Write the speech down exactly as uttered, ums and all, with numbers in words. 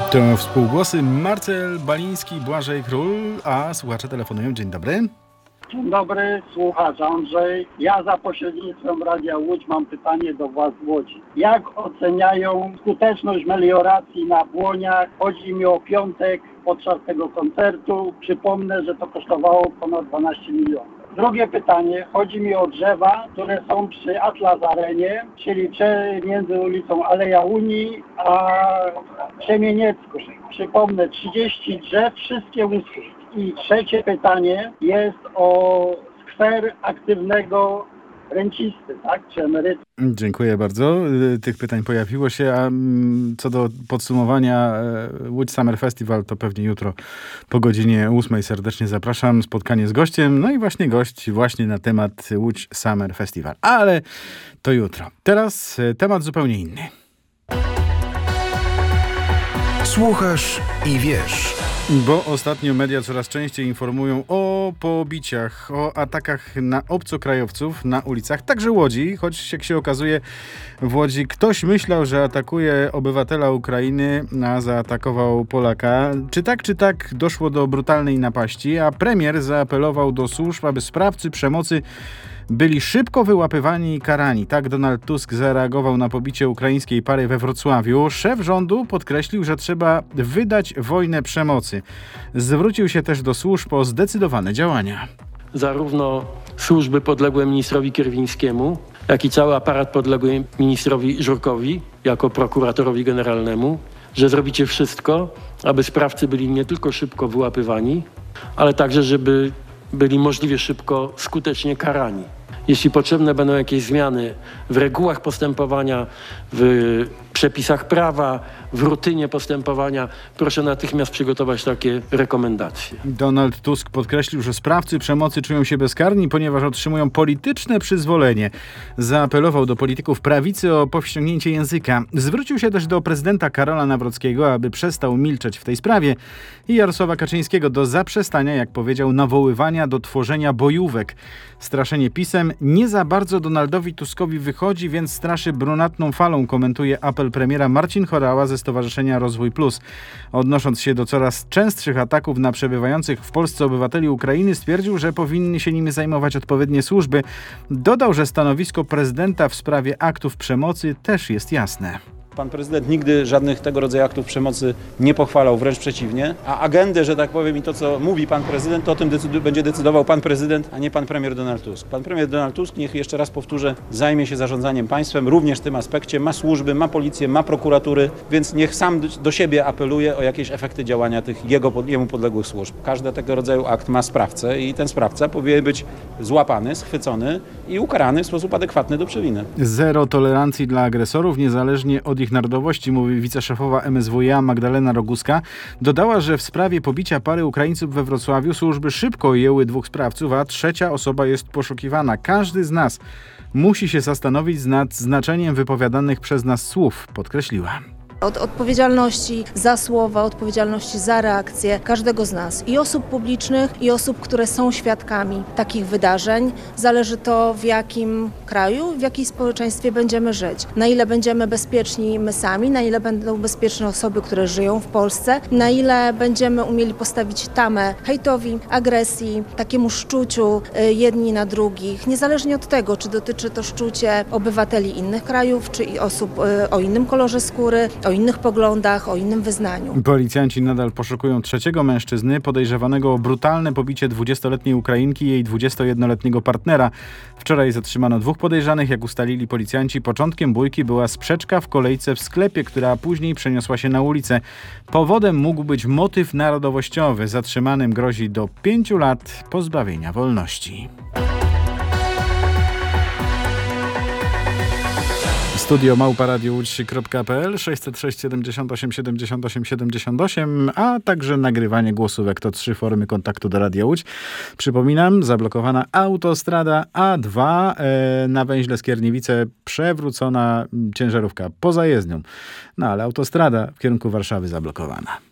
To współgłosy Marcel Baliński, Błażej Król, a słuchacze telefonują. Dzień dobry. Dzień dobry, słuchacz Andrzej. Ja za pośrednictwem Radia Łódź mam pytanie do władz Łodzi. Jak oceniają skuteczność melioracji na Błoniach? Chodzi mi o piątek podczas tego koncertu. Przypomnę, że to kosztowało ponad dwanaście milionów. Drugie pytanie, chodzi mi o drzewa, które są przy Atlas Arenie, czyli między ulicą Aleja Unii a Przemieniecką. Przypomnę, trzydzieści drzew, wszystkie uschły. I trzecie pytanie jest o skwer aktywnego rencisty, tak, czy emeryty. Dziękuję bardzo. Tych pytań pojawiło się, a co do podsumowania Łódź Summer Festival, to pewnie jutro po godzinie ósmej serdecznie zapraszam. Spotkanie z gościem, no i właśnie gość właśnie na temat Łódź Summer Festival. Ale to jutro. Teraz temat zupełnie inny. Słuchasz i wiesz. Bo ostatnio media coraz częściej informują o pobiciach, o atakach na obcokrajowców na ulicach, także Łodzi, choć jak się okazuje w Łodzi ktoś myślał, że atakuje obywatela Ukrainy, a zaatakował Polaka. Czy tak, czy tak doszło do brutalnej napaści, a premier zaapelował do służb, aby sprawcy przemocy byli szybko wyłapywani i karani. Tak Donald Tusk zareagował na pobicie ukraińskiej pary we Wrocławiu. Szef rządu podkreślił, że trzeba wydać wojnę przemocy. Zwrócił się też do służb o zdecydowane działania. Zarówno służby podległe ministrowi Kierwińskiemu, jak i cały aparat podległy ministrowi Żurkowi, jako prokuratorowi generalnemu, że zrobicie wszystko, aby sprawcy byli nie tylko szybko wyłapywani, ale także, żeby byli możliwie szybko, skutecznie karani. Jeśli potrzebne będą jakieś zmiany w regułach postępowania, w przepisach prawa, w rutynie postępowania, proszę natychmiast przygotować takie rekomendacje. Donald Tusk podkreślił, że sprawcy przemocy czują się bezkarni, ponieważ otrzymują polityczne przyzwolenie. Zaapelował do polityków prawicy o powściągnięcie języka. Zwrócił się też do prezydenta Karola Nawrockiego, aby przestał milczeć w tej sprawie, i Jarosława Kaczyńskiego do zaprzestania, jak powiedział, nawoływania do tworzenia bojówek. Straszenie pisem nie za bardzo Donaldowi Tuskowi wychodzi, więc straszy brunatną falą, komentuje apel premiera Marcin Horała ze Stowarzyszenia Rozwój Plus. Odnosząc się do coraz częstszych ataków na przebywających w Polsce obywateli Ukrainy, stwierdził, że powinny się nimi zajmować odpowiednie służby. Dodał, że stanowisko prezydenta w sprawie aktów przemocy też jest jasne. Pan prezydent nigdy żadnych tego rodzaju aktów przemocy nie pochwalał, wręcz przeciwnie. A agendę, że tak powiem, i to, co mówi pan prezydent, to o tym decydu- będzie decydował pan prezydent, a nie pan premier Donald Tusk. Pan premier Donald Tusk, niech jeszcze raz powtórzę, zajmie się zarządzaniem państwem, również w tym aspekcie, ma służby, ma policję, ma prokuratury, więc niech sam do siebie apeluje o jakieś efekty działania tych jego, jemu podległych służb. Każdy tego rodzaju akt ma sprawcę i ten sprawca powinien być złapany, schwycony i ukarany w sposób adekwatny do przewiny. Zero tolerancji dla agresorów, niezależnie od ich narodowości, mówi wiceszefowa M S W iA Magdalena Roguska. Dodała, że w sprawie pobicia pary Ukraińców we Wrocławiu służby szybko ujęły dwóch sprawców, a trzecia osoba jest poszukiwana. Każdy z nas musi się zastanowić nad znaczeniem wypowiadanych przez nas słów, podkreśliła. Od odpowiedzialności za słowa, odpowiedzialności za reakcję każdego z nas, i osób publicznych, i osób, które są świadkami takich wydarzeń. Zależy to, w jakim kraju, w jakim społeczeństwie będziemy żyć. Na ile będziemy bezpieczni my sami, na ile będą bezpieczne osoby, które żyją w Polsce, na ile będziemy umieli postawić tamę hejtowi, agresji, takiemu szczuciu jedni na drugich, niezależnie od tego, czy dotyczy to szczucie obywateli innych krajów, czy osób o innym kolorze skóry, o innych poglądach, o innym wyznaniu. Policjanci nadal poszukują trzeciego mężczyzny podejrzewanego o brutalne pobicie dwudziestoletniej Ukrainki i jej dwudziestojednoletniego partnera. Wczoraj zatrzymano dwóch podejrzanych. Jak ustalili policjanci, początkiem bójki była sprzeczka w kolejce w sklepie, która później przeniosła się na ulicę. Powodem mógł być motyw narodowościowy. Zatrzymanym grozi do pięciu lat pozbawienia wolności. Studio małpa radio łódź kropka p l sześćset sześć siedemdziesiąt osiem siedemdziesiąt osiem siedemdziesiąt osiem, a także nagrywanie głosówek to trzy formy kontaktu do Radia Łódź. Przypominam, zablokowana autostrada A dwa e, na węźle Skierniewice, przewrócona ciężarówka poza jezdnią. No ale autostrada w kierunku Warszawy zablokowana.